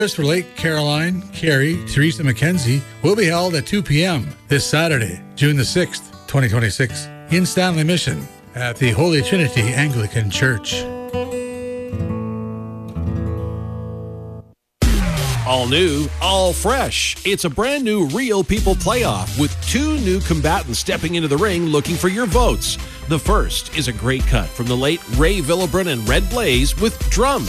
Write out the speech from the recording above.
For Lake Caroline, Carrie, Teresa McKenzie will be held at 2 p.m. this Saturday, June the 6th, 2026, in Stanley Mission at the Holy Trinity Anglican Church. All new, all fresh. It's a brand new Real People playoff with 2 new combatants stepping into the ring looking for your votes. The first is a great cut from the late Ray Villebrun and Red Blaze with Drums.